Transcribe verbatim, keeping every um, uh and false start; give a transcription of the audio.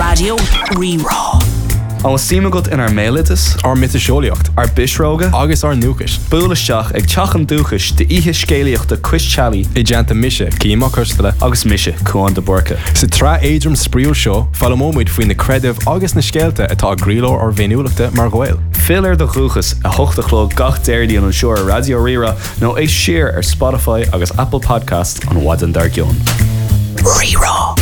Radio Rerá. An símagat in ar mélitas, ar mitiseolaíocht, ar bisróga, agus ar núchas. Búlaisteach ag teachan dúchas de ihe scéalaíocht de Chris Chalí I deanta mise, címa custala, agus mise Cuan de Borca. Sa tra éidrim spríú seo, fallamóid faoin na credibh agus na scéalta atá gríló ar bhéiniúlachta mar ghail. Fill ar de chuchas a hochtachló gach déirdí an seoir Radio Rira nó é siar ar Spotify agus Apple Podcast an Wadan Dargion. Rerá.